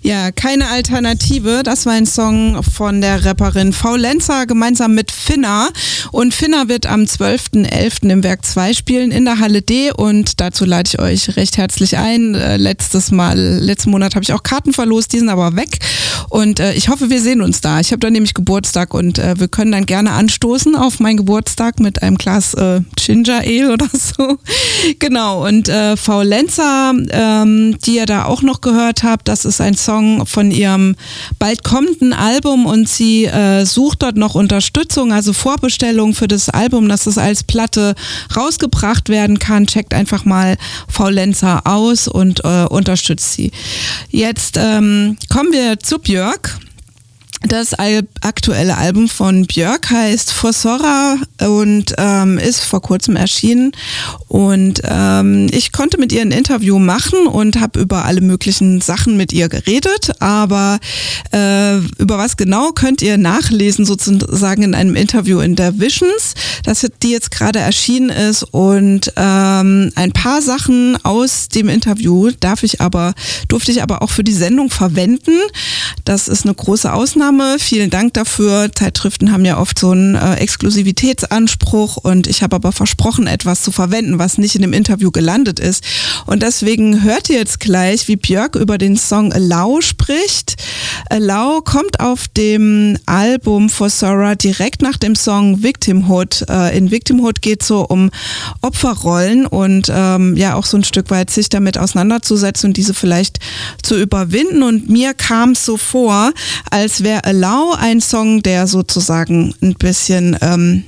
Ja, keine Alternative. Das war ein Song von der Rapperin Faulenzer gemeinsam mit Finna. Und Finna wird am 12.11. im Werk 2 spielen in der Halle D. Und dazu lade ich euch recht herzlich ein. Letzten Monat habe ich auch Karten verlost, die sind aber weg. Und ich hoffe, wir sehen uns da. Ich habe da nämlich Geburtstag und wir können dann gerne anstoßen auf meinen Geburtstag mit einem Glas Ginger Ale oder so. Genau, und Faulenzer, die ihr da auch noch gehört habt, das ist ein Song von ihrem bald kommenden Album und sie sucht dort noch Unterstützung, also Vorbestellung für das Album, dass es als Platte rausgebracht werden kann. Checkt einfach mal Faulenzer aus und unterstützt sie. Jetzt kommen wir zu Björk. Das aktuelle Album von Björk heißt Fossora und ist vor kurzem erschienen und ich konnte mit ihr ein Interview machen und habe über alle möglichen Sachen mit ihr geredet, aber über was genau könnt ihr nachlesen sozusagen in einem Interview in der Visions, die jetzt gerade erschienen ist und ein paar Sachen aus dem Interview durfte ich aber auch für die Sendung verwenden. Das ist eine große Ausnahme. Vielen Dank dafür. Zeitschriften haben ja oft so einen Exklusivitätsanspruch und ich habe aber versprochen, etwas zu verwenden, was nicht in dem Interview gelandet ist. Und deswegen hört ihr jetzt gleich, wie Björk über den Song Allow spricht. Allow kommt auf dem Album Fossora direkt nach dem Song Victimhood. In Victimhood geht es so um Opferrollen und ja auch so ein Stück weit sich damit auseinanderzusetzen und diese vielleicht zu überwinden. Und mir kam es so vor, als wäre Allow ein Song, der sozusagen ein bisschen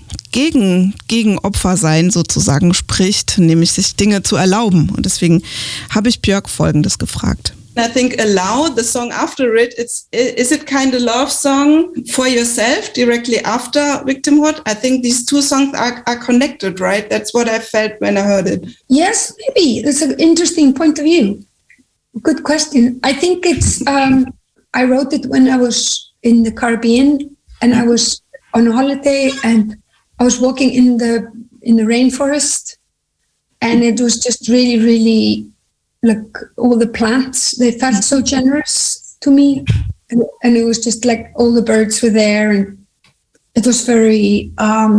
gegen Opfersein sozusagen spricht, nämlich sich Dinge zu erlauben. Und deswegen habe ich Björk Folgendes gefragt. I think Allow, the song after it, is it kind of love song for yourself directly after Victimhood? I think these two songs are connected, right? That's what I felt when I heard it. Yes, maybe. That's an interesting point of view. Good question. I think it's, I wrote it when I was in the Caribbean and I was on a holiday and I was walking in the rainforest and it was just really, really like all the plants, they felt so generous to me and it was just like all the birds were there and it was very,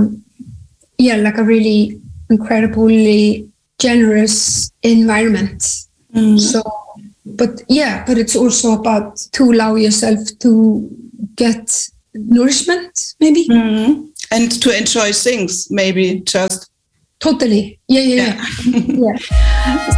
like a really incredibly generous environment. So, but it's also about to allow yourself to get nourishment, maybe. And to enjoy things, maybe just. Totally. Yeah.